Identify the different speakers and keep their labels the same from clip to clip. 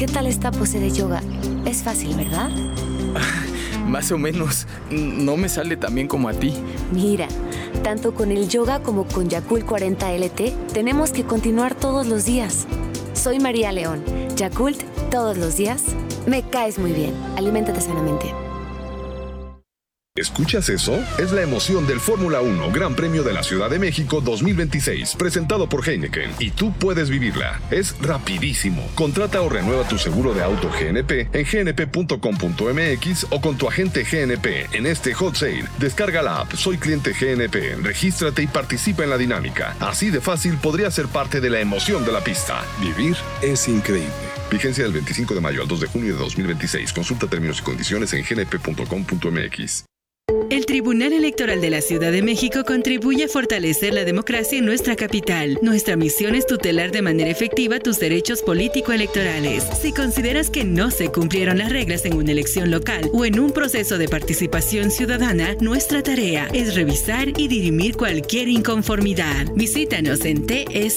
Speaker 1: ¿Qué tal esta pose de yoga? Es fácil, ¿verdad?
Speaker 2: Más o menos. No me sale tan bien como a ti.
Speaker 1: Mira, tanto con el yoga como con Yakult 40 LT, tenemos que continuar todos los días. Soy María León. Yakult, todos los días. Me caes muy bien. Aliméntate sanamente.
Speaker 3: ¿Escuchas eso? Es la emoción del Fórmula 1 Gran Premio de la Ciudad de México 2026, presentado por Heineken, y tú puedes vivirla. Es rapidísimo. Contrata o renueva tu seguro de auto GNP en gnp.com.mx o con tu agente GNP en este hot sale. Descarga la app Soy Cliente GNP, regístrate y participa en la dinámica. Así de fácil podrías ser parte de la emoción de la pista. Vivir es increíble. Vigencia del 25 de mayo al 2 de junio de 2026. Consulta términos y condiciones en gnp.com.mx.
Speaker 4: El Tribunal Electoral de la Ciudad de México contribuye a fortalecer la democracia en nuestra capital. Nuestra misión es tutelar de manera efectiva tus derechos político-electorales. Si consideras que no se cumplieron las reglas en una elección local o en un proceso de participación ciudadana, nuestra tarea es revisar y dirimir cualquier inconformidad. Visítanos en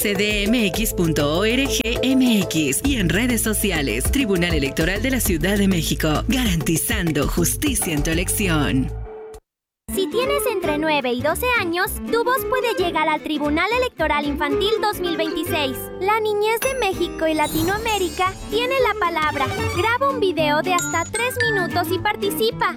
Speaker 4: tsdmx.org.mx y en redes sociales. Tribunal Electoral de la Ciudad de México, garantizando justicia en tu elección.
Speaker 5: Si tienes entre 9 y 12 años, tu voz puede llegar al Tribunal Electoral Infantil 2026. La niñez de México y Latinoamérica tiene la palabra. Graba un video de hasta 3 minutos y participa.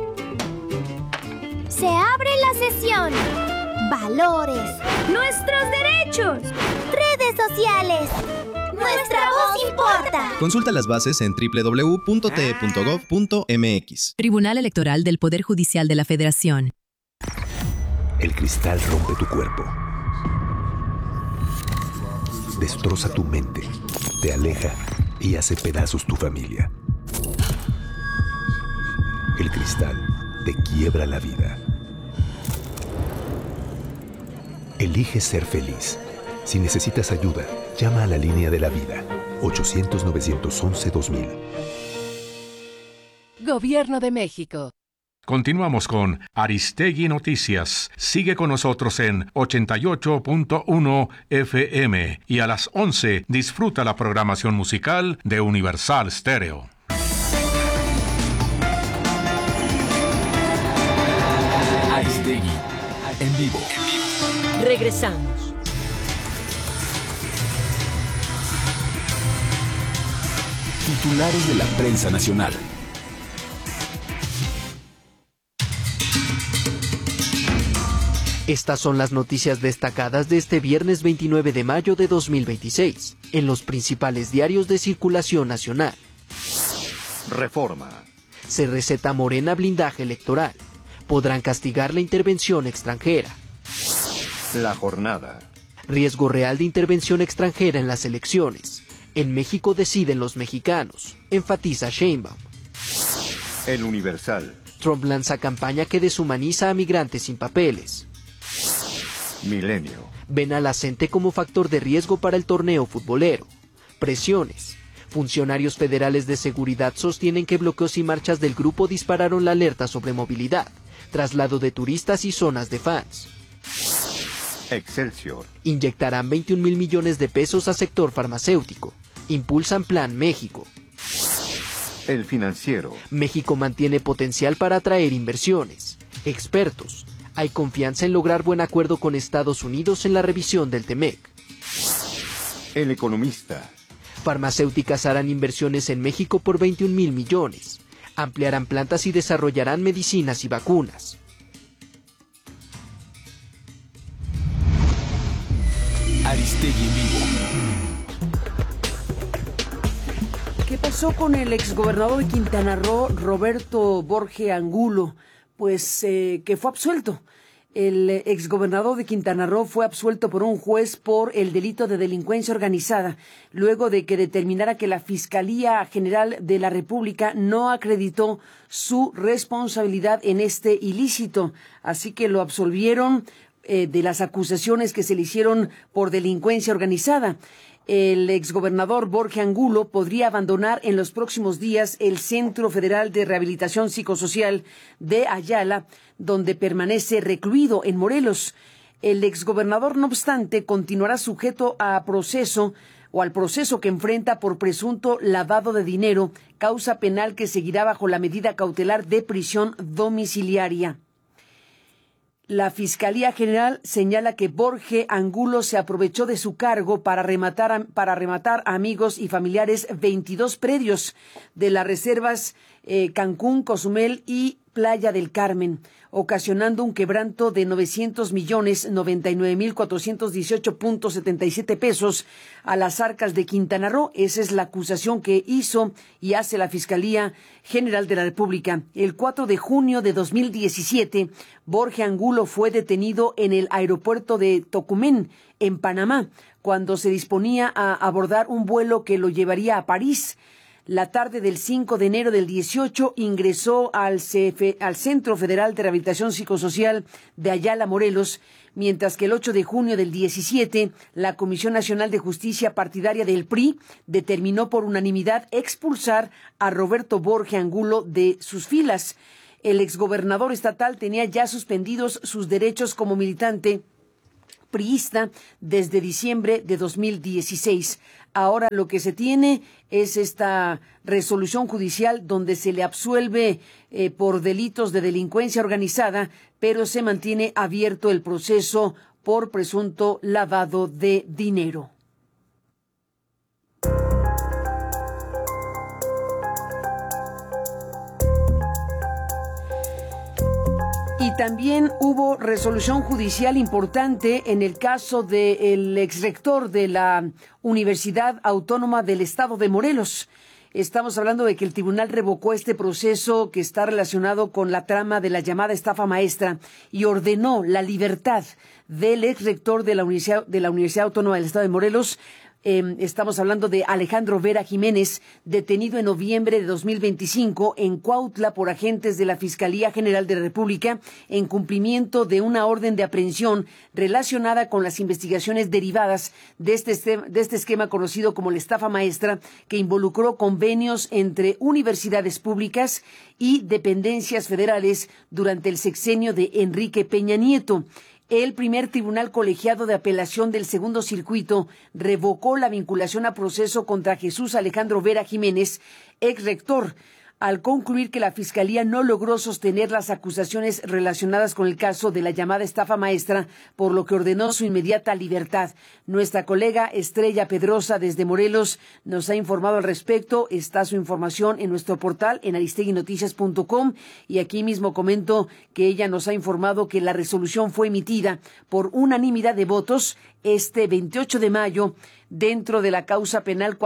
Speaker 5: Se abre la sesión. Valores. Nuestros derechos. Redes sociales. ¡Nuestra voz importa!
Speaker 6: Consulta las bases en www.te.gov.mx.
Speaker 7: Tribunal Electoral del Poder Judicial de la Federación.
Speaker 8: El cristal rompe tu cuerpo. Destroza tu mente. Te aleja y hace pedazos tu familia. El cristal te quiebra la vida. Elige ser feliz. Si necesitas ayuda, llama a la línea de la vida, 800-911-2000.
Speaker 9: Gobierno de México.
Speaker 10: Continuamos con Aristegui Noticias. Sigue con nosotros en 88.1 FM y a las 11 disfruta la programación musical de Universal Stereo.
Speaker 11: Aristegui en vivo.
Speaker 9: Regresamos.
Speaker 11: Titulares de la prensa nacional.
Speaker 12: Estas son las noticias destacadas de este viernes 29 de mayo de 2026 en los principales diarios de circulación nacional.
Speaker 13: Reforma.
Speaker 12: Se receta Morena blindaje electoral. Podrán castigar la intervención extranjera.
Speaker 13: La jornada.
Speaker 12: Riesgo real de intervención extranjera en las elecciones. En México deciden los mexicanos, enfatiza Sheinbaum.
Speaker 13: El Universal.
Speaker 12: Trump lanza campaña que deshumaniza a migrantes sin papeles.
Speaker 13: Milenio.
Speaker 12: Ven a la CENTE como factor de riesgo para el torneo futbolero. Presiones. Funcionarios federales de seguridad sostienen que bloqueos y marchas del grupo dispararon la alerta sobre movilidad, traslado de turistas y zonas de fans.
Speaker 13: Excelsior.
Speaker 12: Inyectarán 21,000 millones de pesos a sector farmacéutico. Impulsan Plan México.
Speaker 13: El Financiero.
Speaker 12: México mantiene potencial para atraer inversiones. Expertos. Hay confianza en lograr buen acuerdo con Estados Unidos en la revisión del TEMEC.
Speaker 13: El Economista.
Speaker 12: Farmacéuticas harán inversiones en México por 21,000 millones. Ampliarán plantas y desarrollarán medicinas y vacunas.
Speaker 11: Aristegui en vivo.
Speaker 9: ¿Qué pasó con el exgobernador de Quintana Roo, Roberto Borge Angulo? Pues que fue absuelto. El exgobernador de Quintana Roo fue absuelto por un juez por el delito de delincuencia organizada, luego de que determinara que la Fiscalía General de la República no acreditó su responsabilidad en este ilícito. Así que lo absolvieron de las acusaciones que se le hicieron por delincuencia organizada. El exgobernador Borge Angulo podría abandonar en los próximos días el Centro Federal de Rehabilitación Psicosocial de Ayala, donde permanece recluido en Morelos. El exgobernador, no obstante, continuará sujeto a proceso o al proceso que enfrenta por presunto lavado de dinero, causa penal que seguirá bajo la medida cautelar de prisión domiciliaria. La Fiscalía General señala que Borge Angulo se aprovechó de su cargo para rematar a amigos y familiares 22 predios de las reservas Cancún, Cozumel y Playa del Carmen, ocasionando un quebranto de 900,099,418.77 pesos a las arcas de Quintana Roo. Esa es la acusación que hizo y hace la Fiscalía General de la República. El 4 de junio de 2017, Borge Angulo fue detenido en el aeropuerto de Tocumen, en Panamá, cuando se disponía a abordar un vuelo que lo llevaría a París. La tarde del 5 de enero del 18 ingresó al Centro Federal de Rehabilitación Psicosocial de Ayala, Morelos, mientras que el 8 de junio del 17, la Comisión Nacional de Justicia Partidaria del PRI determinó por unanimidad expulsar a Roberto Borge Angulo de sus filas. El exgobernador estatal tenía ya suspendidos sus derechos como militante priista desde diciembre de 2016. Ahora lo que se tiene es esta resolución judicial donde se le absuelve por delitos de delincuencia organizada, pero se mantiene abierto el proceso por presunto lavado de dinero. Y también hubo resolución judicial importante en el caso del exrector de la Universidad Autónoma del Estado de Morelos. Estamos hablando de que el tribunal revocó este proceso que está relacionado con la trama de la llamada estafa maestra y ordenó la libertad del exrector de la Universidad Autónoma del Estado de Morelos. Estamos hablando de Alejandro Vera Jiménez, detenido en noviembre de 2025 en Cuautla por agentes de la Fiscalía General de la República en cumplimiento de una orden de aprehensión relacionada con las investigaciones derivadas de este esquema conocido como la estafa maestra, que involucró convenios entre universidades públicas y dependencias federales durante el sexenio de Enrique Peña Nieto. El primer tribunal colegiado de apelación del segundo circuito revocó la vinculación a proceso contra Jesús Alejandro Vera Jiménez, exrector, al concluir que la Fiscalía no logró sostener las acusaciones relacionadas con el caso de la llamada estafa maestra, por lo que ordenó su inmediata libertad. Nuestra colega Estrella Pedrosa desde Morelos nos ha informado al respecto. Está su información en nuestro portal en aristeguinoticias.com, y aquí mismo comento que ella nos ha informado que la resolución fue emitida por unanimidad de votos este 28 de mayo dentro de la causa penal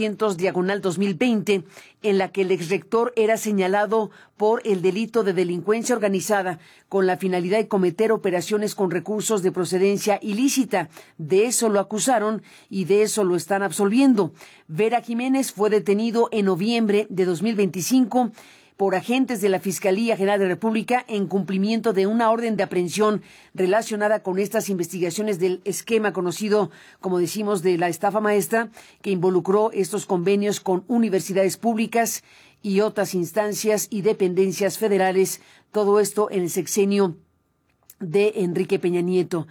Speaker 9: 400/2020, en la que el exrector era señalado por el delito de delincuencia organizada con la finalidad de cometer operaciones con recursos de procedencia ilícita. De eso lo acusaron y de eso lo están absolviendo. Vera Jiménez fue detenido en noviembre de 2025 por agentes de la Fiscalía General de la República en cumplimiento de una orden de aprehensión relacionada con estas investigaciones del esquema conocido, como decimos, de la estafa maestra, que involucró estos convenios con universidades públicas y otras instancias y dependencias federales. Todo esto en el sexenio de Enrique Peña Nieto.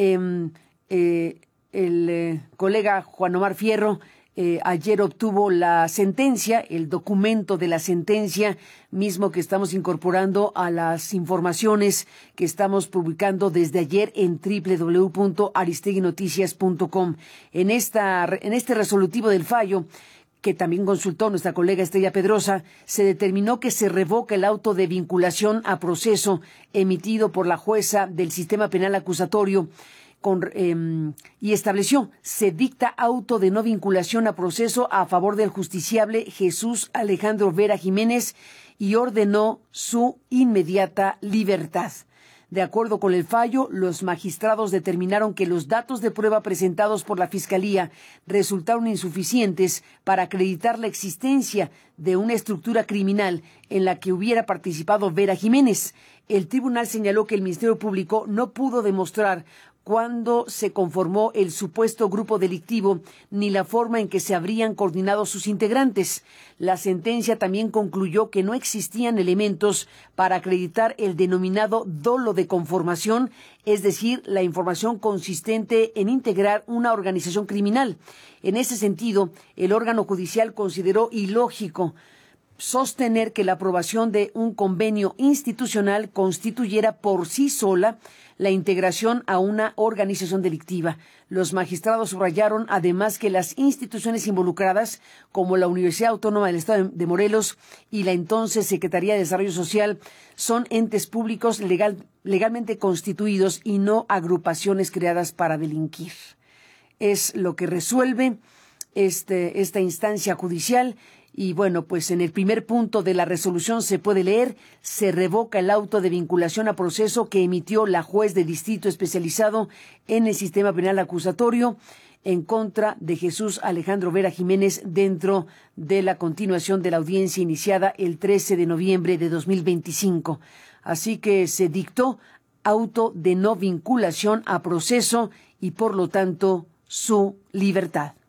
Speaker 9: Colega Juan Omar Fierro ayer obtuvo la sentencia, el documento de la sentencia mismo que estamos incorporando a las informaciones que estamos publicando desde ayer en www.aristeguinoticias.com. En este resolutivo del fallo, que también consultó nuestra colega Estrella Pedrosa, se determinó que se revoca el auto de vinculación a proceso emitido por la jueza del sistema penal acusatorio y estableció, se dicta auto de no vinculación a proceso a favor del justiciable Jesús Alejandro Vera Jiménez y ordenó su inmediata libertad. De acuerdo con el fallo, los magistrados determinaron que los datos de prueba presentados por la Fiscalía resultaron insuficientes para acreditar la existencia de una estructura criminal en la que hubiera participado Vera Jiménez. El tribunal señaló que el Ministerio Público no pudo demostrar cuándo se conformó el supuesto grupo delictivo ni la forma en que se habrían coordinado sus integrantes. La sentencia también concluyó que no existían elementos para acreditar el denominado dolo de conformación, es decir, la información consistente en integrar una organización criminal. En ese sentido, el órgano judicial consideró ilógico sostener que la aprobación de un convenio institucional constituyera por sí sola la integración a una organización delictiva. Los magistrados subrayaron además que las instituciones involucradas, como la Universidad Autónoma del Estado de Morelos y la entonces Secretaría de Desarrollo Social, son entes públicos legalmente constituidos y no agrupaciones creadas para delinquir. Es lo que resuelve esta instancia judicial. Y bueno, pues en el primer punto de la resolución se puede leer: se revoca el auto de vinculación a proceso que emitió la juez de distrito especializado en el sistema penal acusatorio en contra de Jesús Alejandro Vera Jiménez dentro de la continuación de la audiencia iniciada el 13 de noviembre de 2025. Así que se dictó auto de no vinculación a proceso y por lo tanto su libertad.